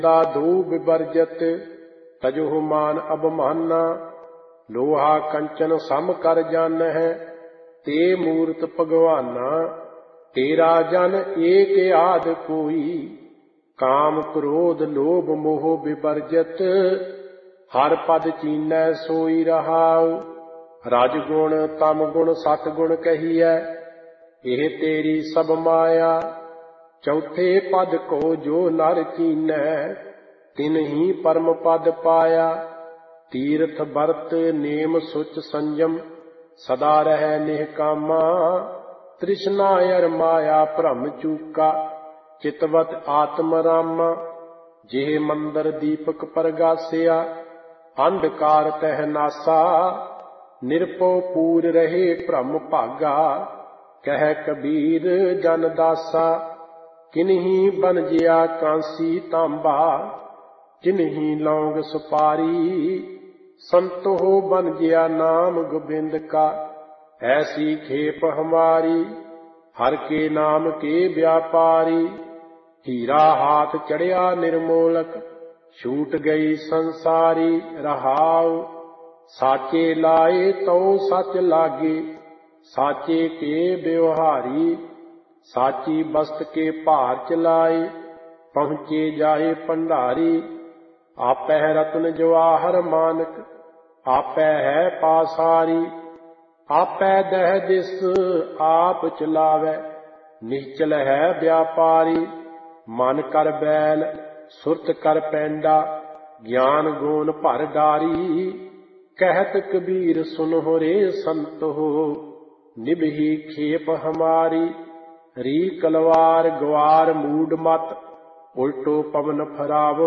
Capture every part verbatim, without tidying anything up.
दादू विवर्जत तजोह मान अबमाना। लोहा कंचन सम कर जान है ते मूरत भगवाना। तेरा जन एक आद कोई काम क्रोध लोभ मोह विवर्जत। हर पद चीनै सोई रहाऊ। रज गुण तम गुण सत गुण कहिए एह तेरी सब माया। चौथे पद को जो नर कीनै तिन ही परम पद पाया। तीर्थ बरत नेम सुच संयम सदा रह निहकामा। तृष्णा अर माया भ्रम चूका चितवत आत्म रामा। जेह मंदर दीपक परगासिया अंधकार तह नासा। निरपो पूर रहे भ्रम भागा कह कबीर जन दासा। किन्ही बन जिया कांसी तांबा जिन्ही लौंग सुपारी। संतो बन जिया नाम गोबिंद का ऐसी खेप हमारी। हर के नाम के व्यापारी हीरा हाथ चढ़िया निर्मोलक। छूट गई संसारी रहाव। साचे लाए तो सच लागे साचे के व्यवहारी। साची बस्त के भार चलाए पहुँचे जाए भंडारी। आपै रत्न जवाहर मानक आपै है पासारी। आपै दह दिस आप चलावै निश्चल है व्यापारी। मन कर बैल सुरत कर पैंडा ज्ञान गुण भर डारी। कहत कबीर सुनो रे संत हो निभही खेप हमारी। री कलवार ग्वार मूड मत उल्टो पवन फरावो।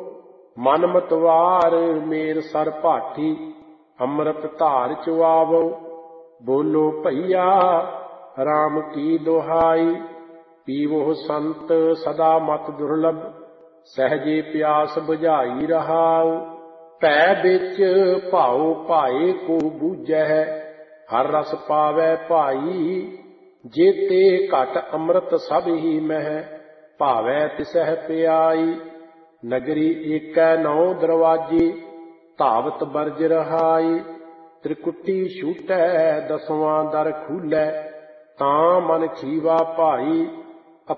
मन मतवार मेर सर भाठी अमृत धार चुआवो। बोलो भैया राम की दोहाई पीवो संत सदा मत दुर्लभ। सहजे प्यास बुझाई रहाओ। भै बिच भाओ भाए को बूझै हर रस पावै भाई। जेते घट अमृत सब ही मह भावै तिसह प्याई। नगरी एकै नौ दरवाजे धावत बरज रहाई। त्रिकुटी छूटै दसवां दर खूलै तां मन खीवा भाई।